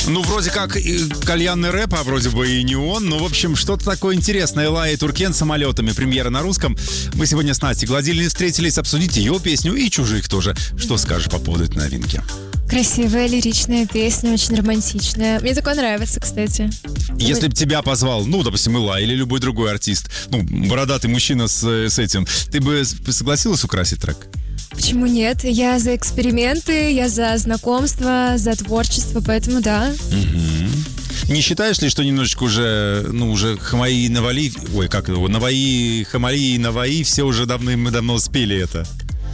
Ну, вроде как кальянный рэп, а вроде бы и не он. Ну, в общем, что-то такое интересное. Элай и Туркен самолетами. Премьера на русском. Мы сегодня с Настей Гладильной встретились обсудить ее песню и чужих тоже. Что скажешь по поводу этой новинки? Красивая, лиричная песня, очень романтичная. Мне такое нравится, кстати. Если бы тебя позвал, ну, допустим, Элай или любой другой артист, ну, бородатый мужчина с этим, ты бы согласилась украсить трек? Почему нет? Я за эксперименты, я за знакомство, за творчество, поэтому да. Угу. Не считаешь ли, что немножечко уже, ну, уже Хамаи и Наваи, ой, как его, Наваи, Хамаи и Наваи все уже давным-давно спели это?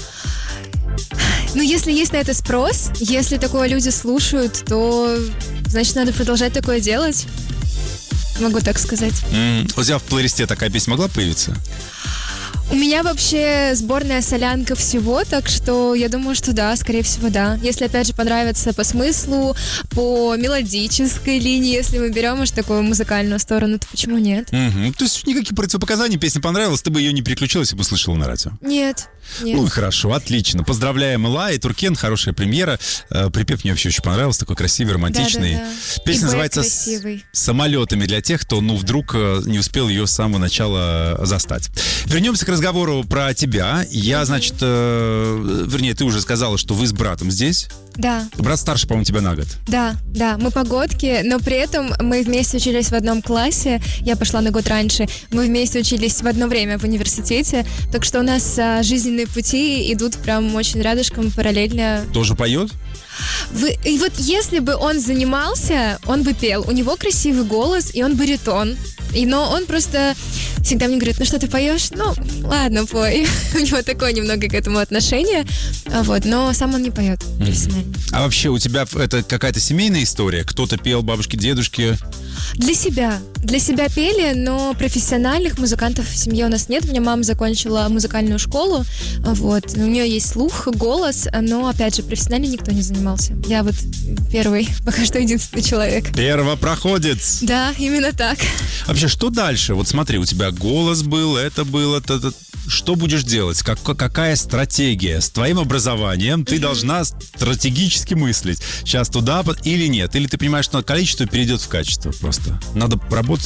Ну, если есть на это спрос, если такое люди слушают, то, значит, надо продолжать такое делать. Могу так сказать. У тебя в плейлисте такая песня могла появиться? У меня вообще сборная солянка всего, так что я думаю, что да, скорее всего, да. Если, опять же, понравится по смыслу, по мелодической линии, если мы берем уж такую музыкальную сторону, то почему нет? Угу. То есть никаких противопоказаний, песня понравилась, ты бы ее не переключилась, если бы слышала на радио? Нет. Ну и хорошо, отлично. Поздравляем Элай и Туркен, хорошая премьера. Припев мне вообще очень понравился, такой красивый, романтичный. Да. Песня называется «Самолетами» для тех, кто, ну, вдруг не успел ее с самого начала застать. Вернемся к разговору про тебя. Я, значит, вернее, ты уже сказала, что вы с братом здесь. Да. Брат старше, по-моему, тебя на год. Да, мы погодки, но при этом мы вместе учились в одном классе. Я пошла на год раньше. Мы вместе учились в одно время в университете. Так что у нас жизненные пути идут прям очень рядышком, параллельно. Тоже поет? И вот если бы он занимался, он бы пел. У него красивый голос, и он баритон. Но он просто всегда мне говорит: ну что, ты поешь? Ну, ладно, пой. У него такое немного к этому отношение. Вот, но сам он не поет профессионально. А вообще у тебя это какая-то семейная история? Кто-то пел, бабушки, дедушки? Для себя пели, но профессиональных музыкантов в семье у нас нет. У меня мама закончила музыкальную школу, вот. У нее есть слух, голос, но, опять же, профессионально никто не занимался. Я вот первый, пока что единственный человек. Первопроходец. Да, именно так. Вообще, что дальше? Вот смотри, у тебя голос был, это было, что будешь делать? Какая стратегия? С твоим образованием ты должна стратегически мыслить. Сейчас туда или нет? Или ты понимаешь, что количество перейдет в качество просто? Надо работать.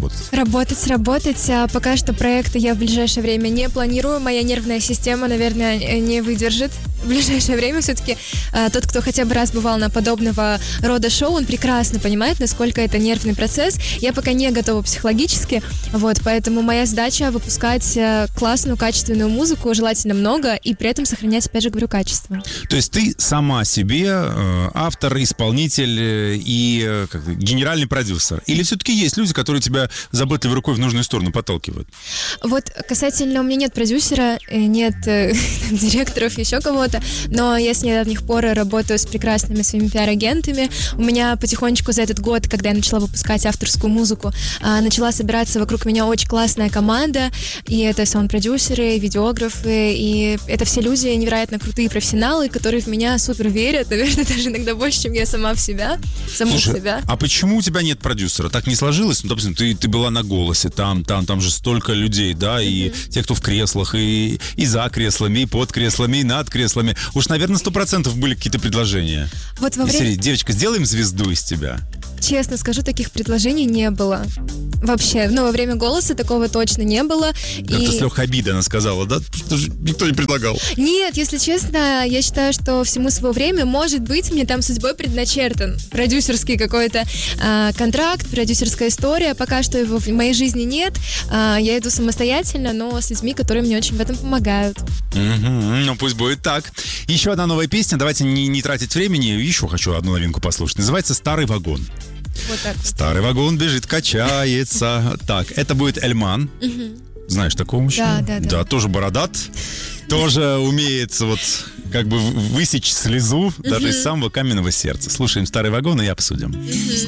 Работать. А пока что проекты я в ближайшее время не планирую. Моя нервная система, наверное, не выдержит в ближайшее время. Все-таки тот, кто хотя бы раз бывал на подобного рода шоу, он прекрасно понимает, насколько это нервный процесс. Я пока не готова психологически, вот, поэтому моя задача выпускать классную, качественную музыку, желательно много, и при этом сохранять, опять же говорю, качество. То есть ты сама себе автор, исполнитель и генеральный продюсер? Или все-таки есть люди, которые тебя заботливой рукой в нужную сторону подталкивают? Вот касательно, у меня нет продюсера, нет директоров, еще кого-то, но я с недавних пор работаю с прекрасными своими пиар-агентами. У меня потихонечку за этот год, когда я начала выпускать авторскую музыку, начала собираться вокруг меня очень классная команда, и это саунд-продюсеры, видеографы, и это все люди невероятно крутые профессионалы, которые в меня супер верят, наверное, даже иногда больше, чем я сама в себя, Слушай, а почему у тебя нет продюсера? Так не сложилось? Ну, допустим, ты была на «Голосе», там же столько людей, да, и те, кто в креслах, и за креслами, и под креслами, и над креслами. Уж, наверное, 100% были какие-то предложения. Вот во время... Девочка, сделаем звезду из тебя. Честно скажу, таких предложений не было. Вообще, во время «Голоса» такого точно не было. Как-то с легкой обидой она сказала, да? Что же никто не предлагал. Нет, если честно, я считаю, что всему свое время, может быть, мне там судьбой предначертан продюсерский какой-то контракт, продюсерская история. Пока что его в моей жизни нет. Я иду самостоятельно, но с людьми, которые мне очень в этом помогают. Ну, пусть будет так. Еще одна новая песня. Давайте не тратить времени. Еще хочу одну новинку послушать. Называется «Старый вагон». Вот так. Старый вагон бежит, качается. Так, это будет Эльман. Знаешь такого мужчину? Да, тоже бородат. Тоже умеет вот как бы высечь слезу даже из самого каменного сердца. Слушаем «Старый вагон» и обсудим.